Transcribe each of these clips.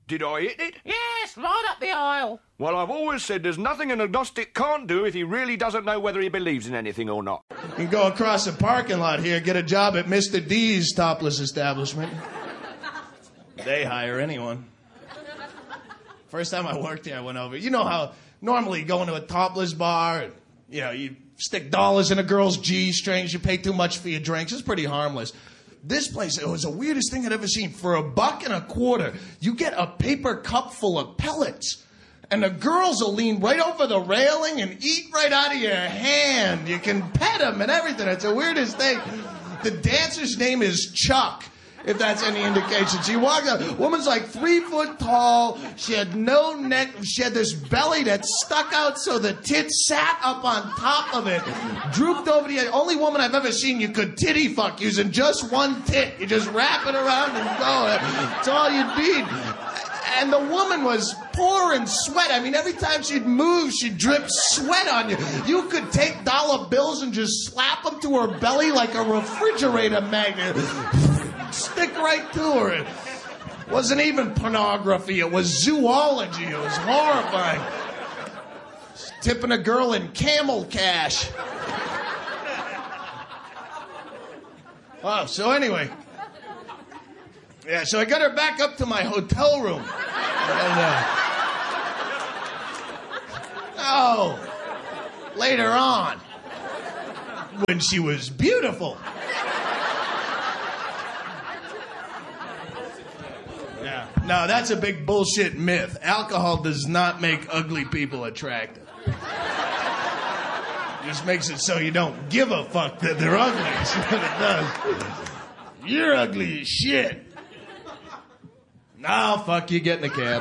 Did I hit it? Yes, right up the aisle. Well, I've always said there's nothing an agnostic can't do if he really doesn't know whether he believes in anything or not. You can go across the parking lot here, get a job at Mr. D's topless establishment. They hire anyone. First time I worked there, I went over. You know how normally you go into a topless bar, and, you stick dollars in a girl's G-strings, you pay too much for your drinks. It's pretty harmless. This place, it was the weirdest thing I'd ever seen. For $1.25, you get a paper cup full of pellets. And the girls will lean right over the railing and eat right out of your hand. You can pet them and everything. It's the weirdest thing. The dancer's name is Chuck, if that's any indication. She walked up. The woman's like 3 foot tall. She had no neck. She had this belly that stuck out so the tits sat up on top of it. Drooped over the only woman I've ever seen you could titty fuck using just one tit. You just wrap it around and go. That's all you need. And the woman was pouring sweat. I mean, every time she'd move, she'd drip sweat on you. You could take dollar bills and just slap them to her belly like a refrigerator magnet. Stick right to her. It wasn't even pornography. It was zoology. It was horrifying. Tipping a girl in camel cash. Oh, so anyway. Yeah, so I got her back up to my hotel room. And, later on, when she was beautiful. Yeah. No, that's a big bullshit myth. Alcohol does not make ugly people attractive. It just makes it so you don't give a fuck that they're ugly. That's what it does. You're ugly as shit. No, fuck you, get in the cab.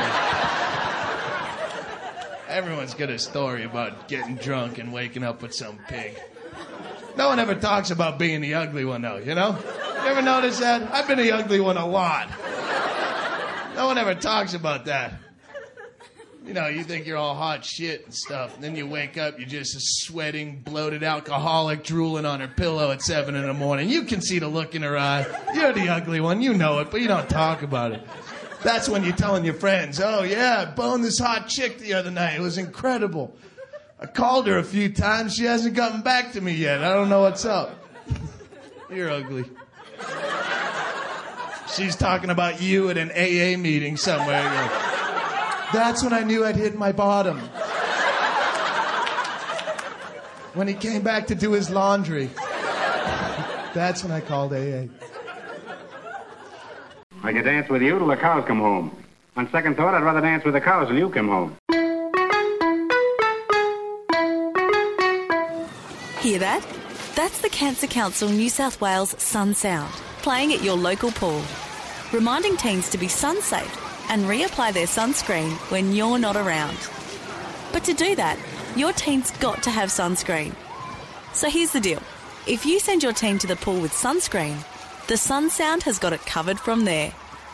Everyone's got a story about getting drunk and waking up with some pig. No one ever talks about being the ugly one, though, you know? You ever notice that? I've been the ugly one a lot. No one ever talks about that. You know, you think you're all hot shit and stuff, and then you wake up, you're just a sweating, bloated alcoholic drooling on her pillow at 7 in the morning. You can see the look in her eye. You're the ugly one, you know it, but you don't talk about it. That's when you're telling your friends, oh yeah, I boned this hot chick the other night. It was incredible. I called her a few times. She hasn't gotten back to me yet. I don't know what's up. You're ugly. She's talking about you at an AA meeting somewhere. That's when I knew I'd hit my bottom. When he came back to do his laundry. That's when I called AA. I could dance with you till the cows come home. On second thought, I'd rather dance with the cows till you come home. Hear that? That's the Cancer Council New South Wales Sun Sound, playing at your local pool, reminding teens to be sun safe and reapply their sunscreen when you're not around. But to do that, your teen's got to have sunscreen. So here's the deal. If you send your teen to the pool with sunscreen, the Sun Sound has got it covered from there.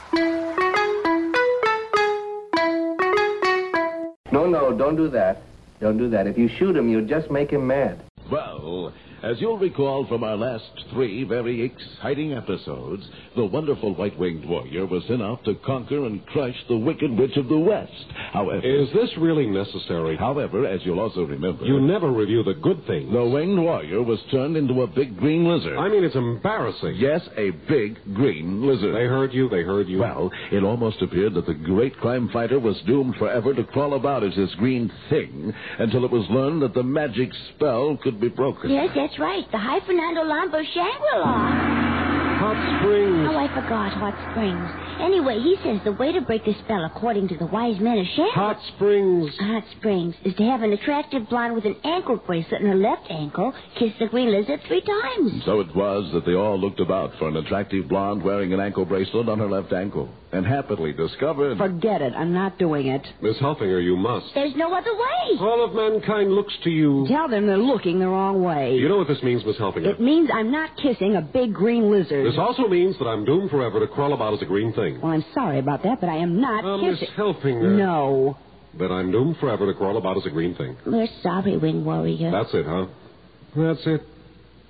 No, don't do that. Don't do that. If you shoot him, you'll just make him mad. Well, as you'll recall from our last 3 very exciting episodes, the wonderful white-winged warrior was sent off to conquer and crush the Wicked Witch of the West. However... Is this really necessary? However, as you'll also remember... You never review the good things. The winged warrior was turned into a big green lizard. I mean, it's embarrassing. Yes, a big green lizard. They heard you. Well, it almost appeared that the great crime fighter was doomed forever to crawl about as this green thing until it was learned that the magic spell could be broken. Yes, that's right. The High Fernando Lambo Shangri-La. Hot Springs. Oh, I forgot Hot Springs. Anyway, he says the way to break the spell, according to the wise men of Shangri-La... Hot Springs. Hot Springs is to have an attractive blonde with an ankle bracelet in her left ankle kiss the green lizard 3 times. And so it was that they all looked about for an attractive blonde wearing an ankle bracelet on her left ankle, and happily discovered... Forget it. I'm not doing it. Miss Helfinger, you must. There's no other way. All of mankind looks to you. Tell them they're looking the wrong way. You know what this means, Miss Helfinger? It means I'm not kissing a big green lizard. This also means that I'm doomed forever to crawl about as a green thing. Well, I'm sorry about that, but I am not Miss kissing. Helfinger. No. That I'm doomed forever to crawl about as a green thing. We're sorry, Wing Warrior. That's it, huh? That's it.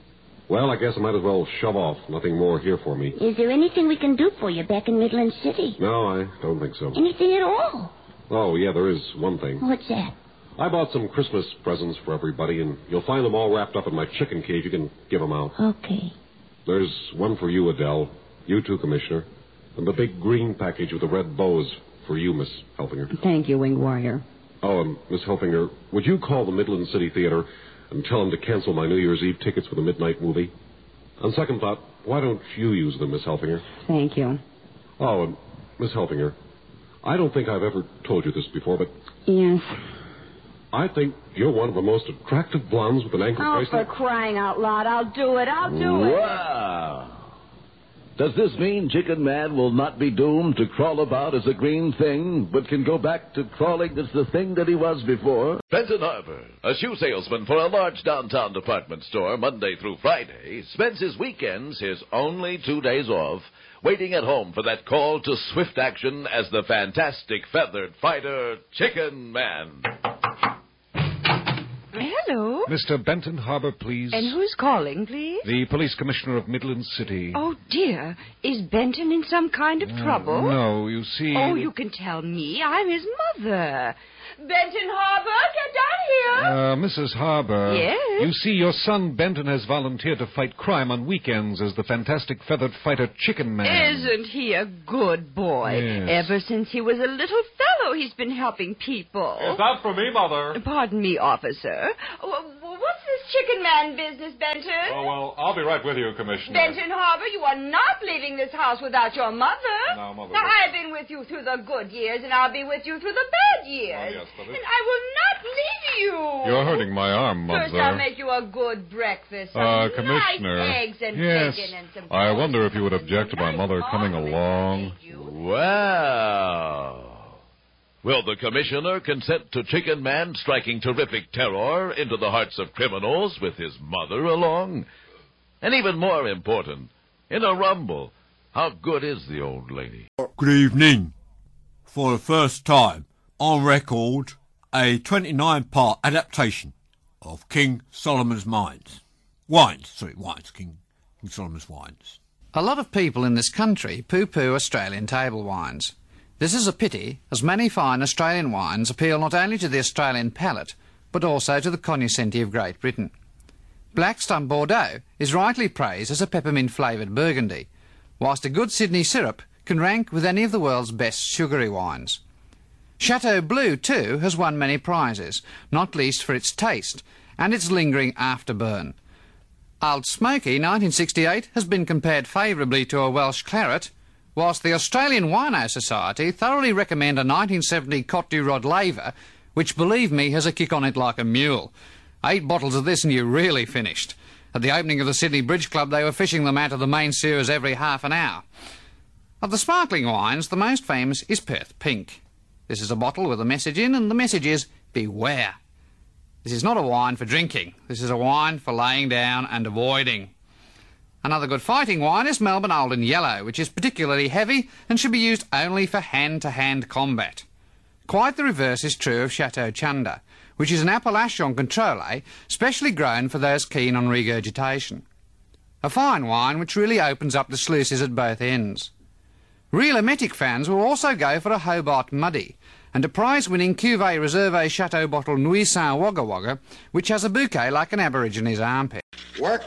Well, I guess I might as well shove off. Nothing more here for me. Is there anything we can do for you back in Midland City? No, I don't think so. Anything at all? Oh, yeah, there is one thing. What's that? I bought some Christmas presents for everybody, and you'll find them all wrapped up in my chicken cage. You can give them out. Okay. There's one for you, Adele. You too, Commissioner. And the big green package with the red bows for you, Miss Helfinger. Thank you, Winged Warrior. Oh, and Miss Helfinger, would you call the Midland City Theater and tell them to cancel my New Year's Eve tickets for the midnight movie? On second thought, why don't you use them, Miss Helfinger? Thank you. Oh, and Miss Helfinger, I don't think I've ever told you this before, but... Yes. I think you're one of the most attractive blondes with an ankle Oh, bracelet. for crying out loud. I'll do it. I'll do it. Wow. Does this mean Chicken Man will not be doomed to crawl about as a green thing, but can go back to crawling as the thing that he was before? Benton Harbor, a shoe salesman for a large downtown department store Monday through Friday, spends his weekends, his only 2 days off, waiting at home for that call to swift action as the fantastic feathered fighter, Chicken Man. Hello. Mr. Benton Harbor, please. And who's calling, please? The police commissioner of Midland City. Oh, dear. Is Benton in some kind of trouble? No, you see... Oh, you can tell me. I'm his mother. Benton Harbor, get down here. Mrs. Harbor. Yes? You see, your son Benton has volunteered to fight crime on weekends as the fantastic feathered fighter Chicken Man. Isn't he a good boy? Yes. Ever since he was a little fellow, he's been helping people. Is that for me, Mother? Pardon me, officer. What's this Chicken Man business, Benton? Oh, well, I'll be right with you, Commissioner. Benton Harbor, you are not leaving this house without your mother. No, Mother. Now, I've been with you through the good years, and I'll be with you through the bad years. Oh, yes, Mother. And I will not leave you. You're hurting my arm, Mother. First, I'll make you a good breakfast. Some Commissioner. nice eggs and Yes. bacon and some... I wonder if you would object to my mother coming along. Wow. Will the commissioner consent to Chicken Man striking terrific terror into the hearts of criminals with his mother along? And even more important, in a rumble, how good is the old lady? Good evening. For the first time on record, a 29-part adaptation of King Solomon's Wines. King Solomon's Wines. A lot of people in this country poo-poo Australian table wines. This is a pity, as many fine Australian wines appeal not only to the Australian palate, but also to the cognoscenti of Great Britain. Blackstone Bordeaux is rightly praised as a peppermint-flavoured Burgundy, whilst a good Sydney syrup can rank with any of the world's best sugary wines. Chateau Bleu, too, has won many prizes, not least for its taste and its lingering afterburn. Old Smoky 1968 has been compared favourably to a Welsh claret, whilst the Australian Wino Society thoroughly recommend a 1970 Cote du Rod laver, which, believe me, has a kick on it like a mule. 8 bottles of this and you're really finished. At the opening of the Sydney Bridge Club, they were fishing them out of the main sewers every half an hour. Of the sparkling wines, the most famous is Perth Pink. This is a bottle with a message in, and the message is, beware. This is not a wine for drinking. This is a wine for laying down and avoiding. Another good fighting wine is Melbourne Olden Yellow, which is particularly heavy and should be used only for hand-to-hand combat. Quite the reverse is true of Chateau Chunda, which is an Appellation Contrôlé specially grown for those keen on regurgitation. A fine wine which really opens up the sluices at both ends. Real emetic fans will also go for a Hobart Muddy, and a prize-winning Cuvée Reserve Chateau bottle Nuit Saint Wagga Wagga, which has a bouquet like an Aborigines' armpit. Work.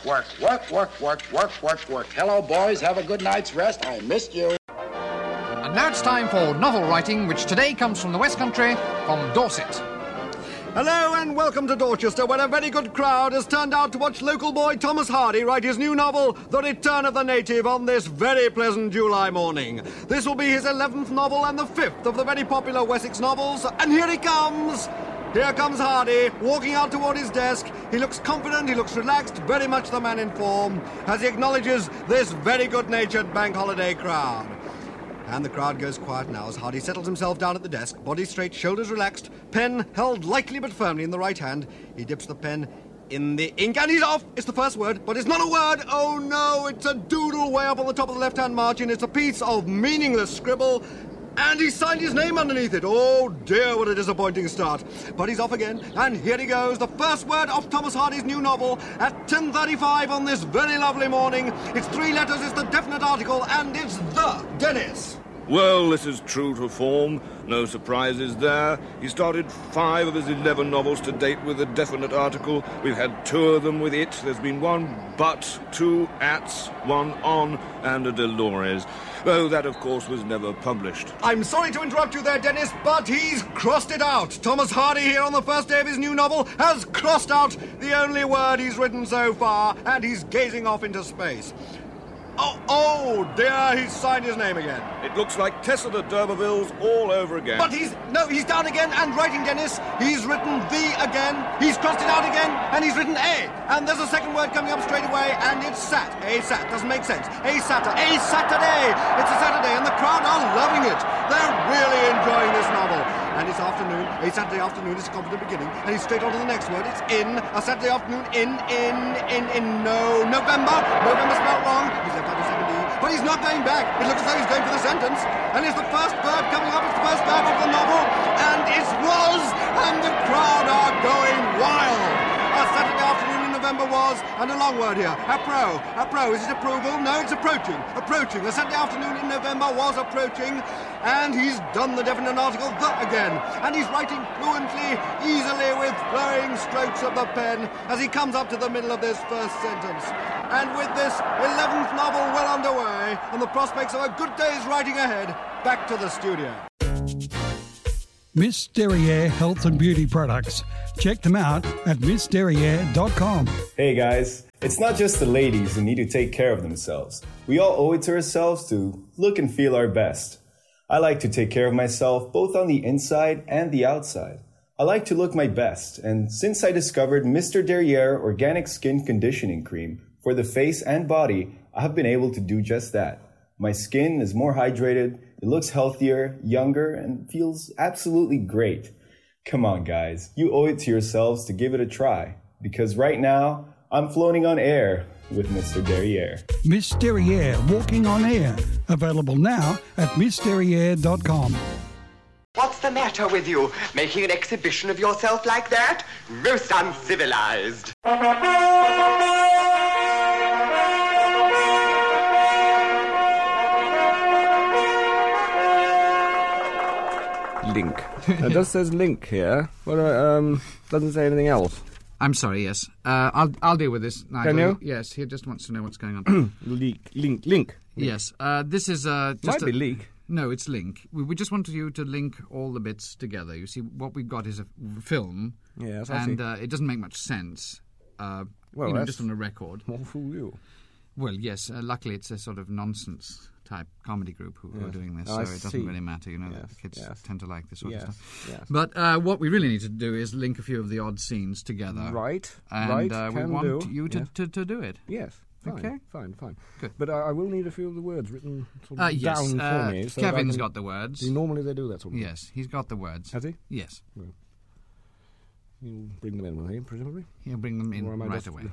Hello, boys. Have a good night's rest. I missed you. And now it's time for novel writing, which today comes from the West Country, from Dorset. Hello and welcome to Dorchester, where a very good crowd has turned out to watch local boy Thomas Hardy write his new novel, The Return of the Native, on this very pleasant July morning. This will be his 11th novel and the 5th of the very popular Wessex novels, and here he comes! Here comes Hardy, walking out toward his desk. He looks confident, he looks relaxed, very much the man in form, as he acknowledges this very good-natured bank holiday crowd. And the crowd goes quiet now as Hardy settles himself down at the desk, body straight, shoulders relaxed, pen held lightly but firmly in the right hand. He dips the pen in the ink, and he's off! It's the first word, but it's not a word! Oh no, it's a doodle way up on the top of the left-hand margin. It's a piece of meaningless scribble. And he signed his name underneath it. Oh dear, what a disappointing start. But he's off again, and here he goes. The first word of Thomas Hardy's new novel at 10:35 on this very lovely morning. It's 3 letters, it's the definite article, and it's the Dennis. Well, this is true to form. No surprises there. He started 5 of his 11 novels to date with a definite article. We've had 2 of them with it. There's been 1 but, 2 ats, 1 on, and a Dolores. Though that, of course, was never published. I'm sorry to interrupt you there, Dennis, but he's crossed it out. Thomas Hardy here on the first day of his new novel has crossed out the only word he's written so far, and he's gazing off into space. Oh dear, he's signed his name again. It looks like Tessa de D'Urbervilles all over again. But he's down again and writing, Dennis. He's written the again, he's crossed it out again, and he's written a. And there's a second word coming up straight away, and it's sat. A sat, doesn't make sense. A Saturday. It's a Saturday, and the crowd are loving it. They're really enjoying this novel. And it's afternoon, a Saturday afternoon is a confident beginning, and he's straight on to the next word. It's in, a Saturday afternoon, November. November spelled wrong. He's left out a second E, but he's not going back. It looks as though he's going for the sentence. And it's the first verb coming up, it's the first verb of the novel, and it's was, and the crowd are going wild. A Saturday afternoon in November was, and a long word here, appro. Is it approval? No, it's approaching. A Saturday afternoon in November was approaching, and he's done the definite article, the again. And he's writing fluently, easily, with flowing strokes of the pen, as he comes up to the middle of this first sentence. And with this 11th novel well underway, and the prospects of a good day's writing ahead, back to the studio. Miss Derriere Health and Beauty Products. Check them out at missderriere.com. Hey guys, it's not just the ladies who need to take care of themselves. We all owe it to ourselves to look and feel our best. I like to take care of myself both on the inside and the outside. I like to look my best, and since I discovered Mr. Derriere Organic Skin Conditioning Cream for the face and body, I have been able to do just that. My skin is more hydrated, it looks healthier, younger, and feels absolutely great. Come on, guys. You owe it to yourselves to give it a try. Because right now, I'm floating on air with Mr. Derriere. Miss Derriere Walking on Air. Available now at missderriere.com. What's the matter with you? Making an exhibition of yourself like that? Most uncivilized. Link. It just says link here. Well, doesn't say anything else. I'm sorry, yes. I'll deal with this, Nigel. Can you? Yes, he just wants to know what's going on. Link. Yes, this is just Might be leak. No, it's link. We just want you to link all the bits together. You see, what we've got is a film. Yes, I see. And it doesn't make much sense. Well, just on a record. More fool you. Well, yes. Luckily, it's a sort of nonsense type comedy group who are doing this, so it doesn't really matter. You know, the kids tend to like this sort of stuff. Yes. But what we really need to do is link a few of the odd scenes together. Right. And we want you to do it. Yes. Fine, okay. Fine. Good. But I will need a few of the words written sort of yes, down for me. So Kevin's got the words. Normally they do that sort of thing. Yes, he's got the words. Has he? Yes. Well, you'll bring them in, will he, presumably? He'll bring them in right away.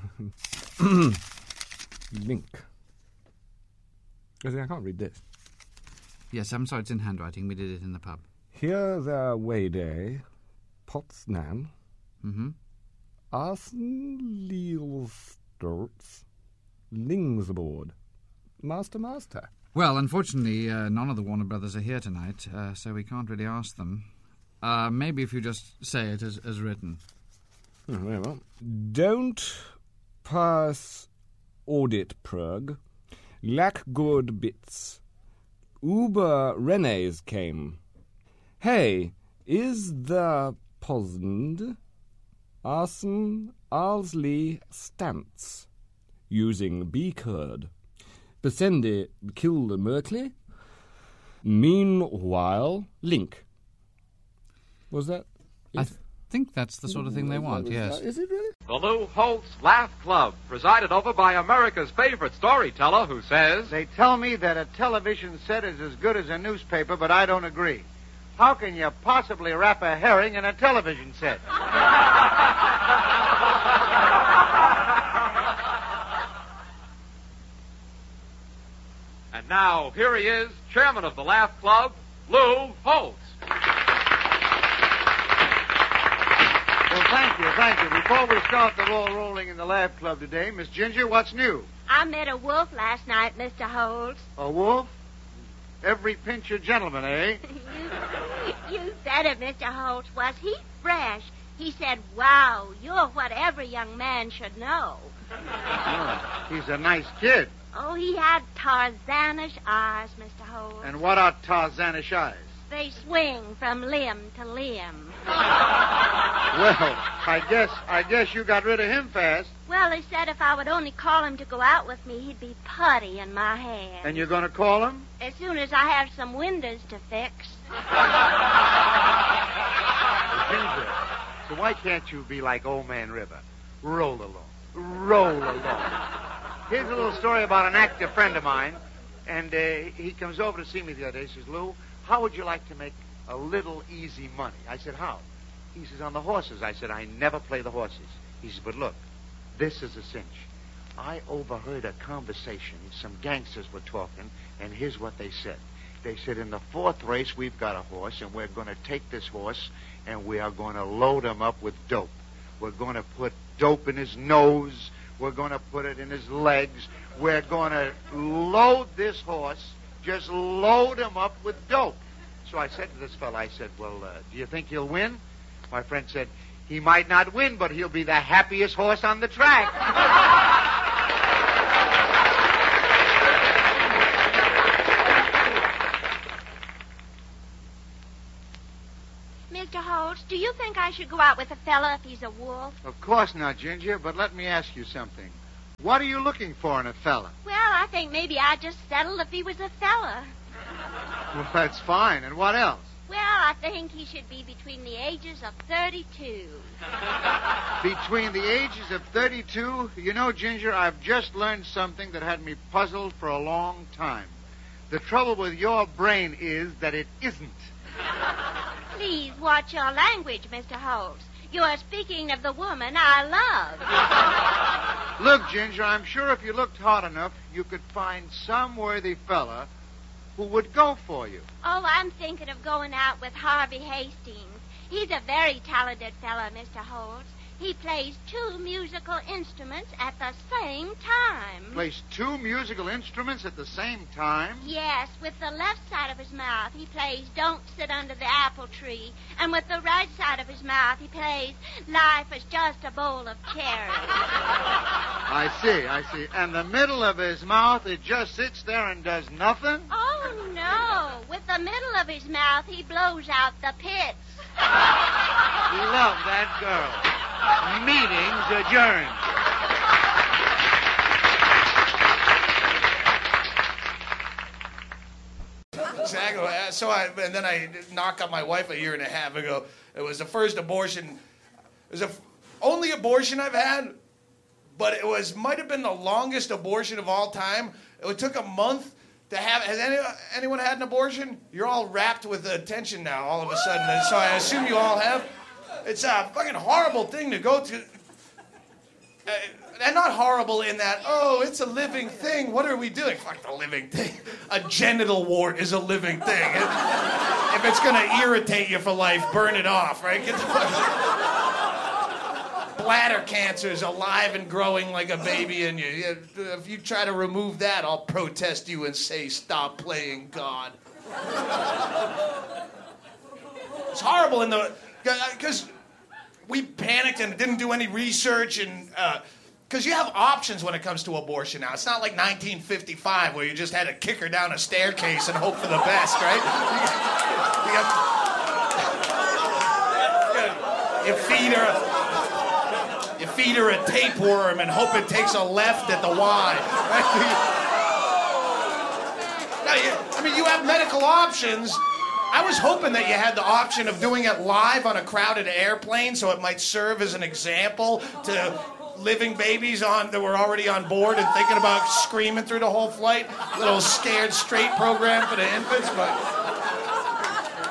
Link. I can't read this. Yes, I'm sorry, it's in handwriting. We did it in the pub. Here there Wayday, Potsdam, Arsen Lielstorts, Lingsboard, Master. Well, unfortunately, none of the Warner Brothers are here tonight, so we can't really ask them. Maybe if you just say it as written. Very well. Don't pass audit prug. Lack good bits. Uber Renes came. Hey, is the Posnd Arsen Arsley Stance using B-curd. Besendi killed Merkley. Meanwhile, Link. Was that? I think that's the sort of thing they want, yes. Is it really? The Lou Holtz Laugh Club, presided over by America's favorite storyteller who says... They tell me that a television set is as good as a newspaper, but I don't agree. How can you possibly wrap a herring in a television set? And now, here he is, chairman of the Laugh Club, Lou Holtz. Well, thank you. Before we start the ball rolling in the Laugh Club today, Miss Ginger, what's new? I met a wolf last night, Mr. Holtz. A wolf? Every pincher gentleman, eh? You said it, Mr. Holtz. Was he fresh? He said, wow, you're what every young man should know. Oh, he's a nice kid. Oh, he had Tarzanish eyes, Mr. Holtz. And what are Tarzanish eyes? They swing from limb to limb. Well, I guess you got rid of him fast. Well, he said if I would only call him to go out with me, he'd be putty in my hand. And you're going to call him? As soon as I have some windows to fix. Ginger, so why can't you be like Old Man River? Roll along. Roll along. Here's a little story about an active friend of mine. And he comes over to see me the other day. He says, Lou, how would you like to make a little easy money? I said, how? He says, on the horses. I said, I never play the horses. He says, but look, this is a cinch. I overheard a conversation. Some gangsters were talking, and here's what they said. They said, in the fourth race, we've got a horse, and we're going to take this horse, and we are going to load him up with dope. We're going to put dope in his nose. We're going to put it in his legs. We're going to load this horse, just load him up with dope. So I said to this fellow, I said, well, do you think he'll win? My friend said, he might not win, but he'll be the happiest horse on the track. Mr. Holtz, do you think I should go out with a fella if he's a wolf? Of course not, Ginger, but let me ask you something. What are you looking for in a fella? Well, I think maybe I'd just settle if he was a fella. Well, that's fine. And what else? Well, I think he should be between the ages of 32. Between the ages of 32? You know, Ginger, I've just learned something that had me puzzled for a long time. The trouble with your brain is that it isn't. Please watch your language, Mr. Holtz. You are speaking of the woman I love. Look, Ginger, I'm sure if you looked hard enough, you could find some worthy fella who would go for you. Oh, I'm thinking of going out with Harvey Hastings. He's a very talented fellow, Mr. Holtz. He plays 2 musical instruments at the same time. Plays 2 musical instruments at the same time? Yes, with the left side of his mouth, he plays Don't Sit Under the Apple Tree. And with the right side of his mouth, he plays Life is Just a Bowl of Cherries. I see. And the middle of his mouth, it just sits there and does nothing? Oh, no. With the middle of his mouth, he blows out the pits. Love that girl. Meeting's adjourned. Exactly. And then I knocked on my wife a year and a half ago. It was the first abortion. It was the only abortion I've had, but it might have been the longest abortion of all time. It took a month to have. Has anyone had an abortion? You're all wrapped with attention now all of a sudden, so I assume you all have. It's a fucking horrible thing to go to. And not horrible in that, oh, it's a living thing. What are we doing? Fuck the living thing. A genital wart is a living thing. If it's going to irritate you for life, burn it off, right? Get the fuck. Bladder cancer is alive and growing like a baby in you. If you try to remove that, I'll protest you and say, stop playing God. It's horrible because we panicked and didn't do any research and because you have options when it comes to abortion now. It's not like 1955 where you just had to kick her down a staircase and hope for the best, right? You feed her a tapeworm and hope it takes a left at the Y. Right? You have medical options. I was hoping that you had the option of doing it live on a crowded airplane so it might serve as an example to living babies that were already on board and thinking about screaming through the whole flight. A little Scared Straight program for the infants, but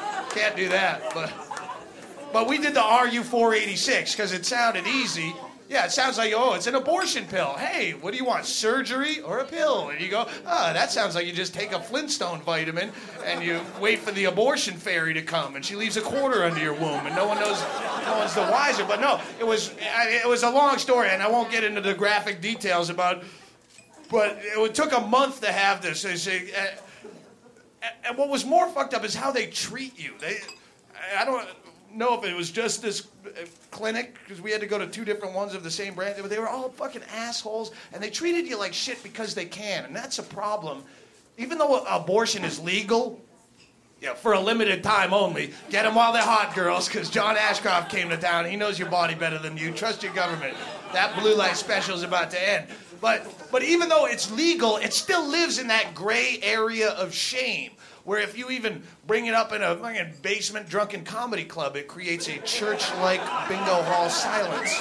can't do that. But we did the RU-486 because it sounded easy. Yeah, it sounds like, oh, it's an abortion pill. Hey, what do you want, surgery or a pill? And you go, that sounds like you just take a Flintstone vitamin and you wait for the abortion fairy to come and she leaves a quarter under your womb and no one's the wiser. But no, it was a long story and I won't get into the graphic details about, but it took a month to have this. And what was more fucked up is how they treat you. I don't know if it was just this clinic, because we had to go to 2 different ones of the same brand, but they were all fucking assholes, and they treated you like shit because they can, and that's a problem. Even though abortion is legal, for a limited time only, get them while they're hot, girls, because John Ashcroft came to town. He knows your body better than you. Trust your government. That blue light special is about to end. But even though it's legal, it still lives in that gray area of shame, where if you even bring it up in a fucking basement drunken comedy club, it creates a church-like bingo hall silence.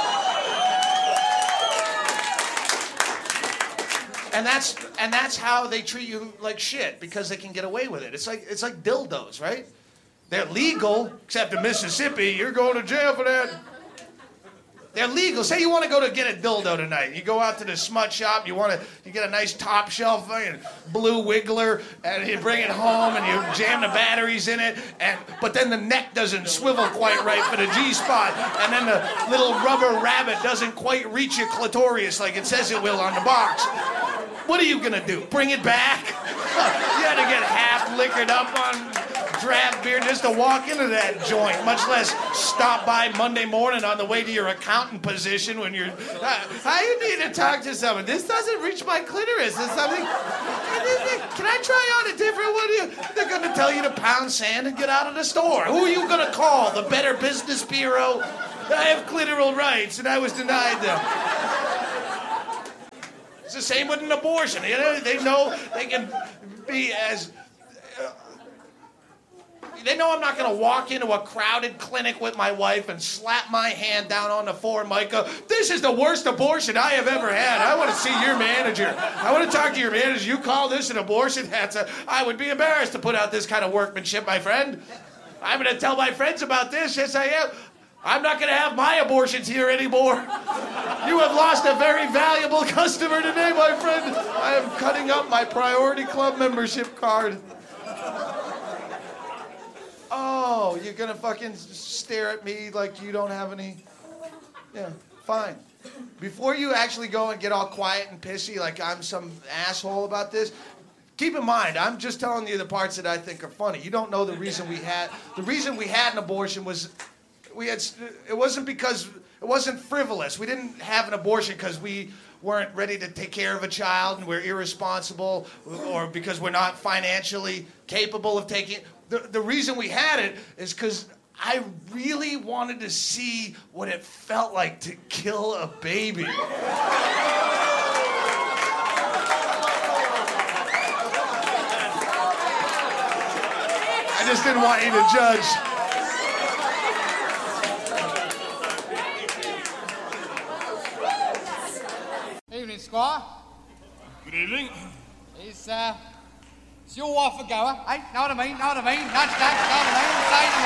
And that's how they treat you like shit, because they can get away with it. It's like dildos, right? They're legal, except in Mississippi, you're going to jail for that. They're legal. Say you want to go to get a dildo tonight. You go out to the smut shop. You get a nice top shelf blue wiggler, and you bring it home and you jam the batteries in it. But then the neck doesn't swivel quite right for the G-spot, and then the little rubber rabbit doesn't quite reach your clitoris like it says it will on the box. What are you gonna do? Bring it back? You had to get half liquored up on draft beer just to walk into that joint, much less stop by Monday morning on the way to your accountant position when you're, how you need to talk to someone? This doesn't reach my clitoris. Is something, can I try on a different one? They're going to tell you to pound sand and get out of the store. Who are you going to call? The Better Business Bureau? I have clitoral rights and I was denied them. It's the same with an abortion. They know they can be as... They know I'm not going to walk into a crowded clinic with my wife and slap my hand down on the Formica. This is the worst abortion I have ever had. I want to see your manager. I want to talk to your manager. You call this an abortion? I would be embarrassed to put out this kind of workmanship, my friend. I'm going to tell my friends about this. Yes, I am. I'm not going to have my abortions here anymore. You have lost a very valuable customer today, my friend. I am cutting up my Priority Club membership card. Oh, you're gonna fucking stare at me like you don't have any... Yeah, fine. Before you actually go and get all quiet and pissy like I'm some asshole about this, keep in mind, I'm just telling you the parts that I think are funny. You don't know the reason we had an abortion was... It wasn't frivolous. We didn't have an abortion because we weren't ready to take care of a child and we're irresponsible, or because we're not financially capable of taking... The reason we had it is because I really wanted to see what it felt like to kill a baby. I just didn't want you to judge. Evening, Squire. Good evening. It's your wife a goer, eh? Know what I mean? Know what I mean? Nudge, nudge, know what I mean? Say no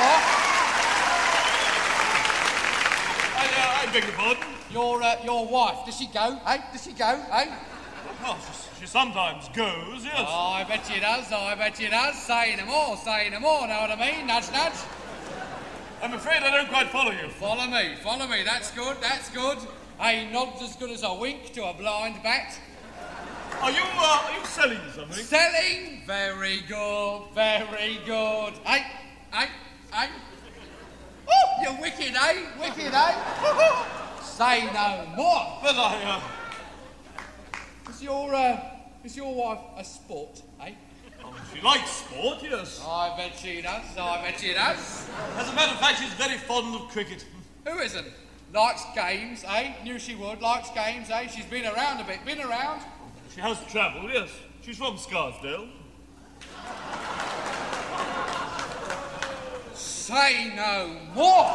more. I beg your pardon? Your wife, does she go, eh? Does she go, eh? Oh, she sometimes goes, yes. Oh, I bet she does, Say no more, know what I mean? Nudge, nudge. I'm afraid I don't quite follow you. Follow me, that's good. A nod's as good as a wink to a blind bat. Are you selling something? Selling? Very good. Hey. Oh, you're wicked, eh? Say no more. But Is your wife a sport, eh? Oh, she likes sport, yes. I bet she does. As a matter of fact, she's very fond of cricket. Who isn't? Likes games, eh? Knew she would. Likes games, eh? She's been around a bit. Been around? She has travelled, yes. She's from Scarsdale. Say no more.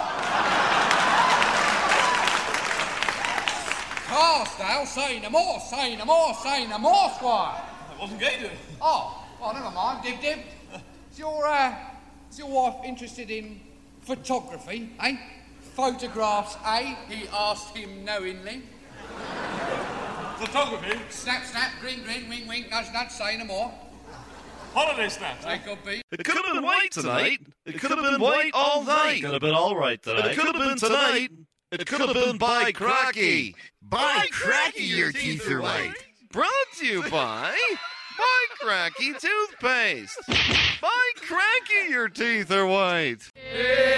Scarsdale, say no more, Squire. I wasn't going to. Oh, well, never mind. Dib. Is your wife interested in photography, eh? Photographs, eh? He asked him knowingly. Photography? Snap, snap, grin, grin, wink, wink, nudge, nudge, say no more. Holiday snaps. They could be. It could have been white tonight. It could have been white all night. It could have been all right tonight. It could have been tonight. It could have been by cracky. By cracky, your teeth are white. Brought to you by Cracky Toothpaste. By cracky, your teeth are white.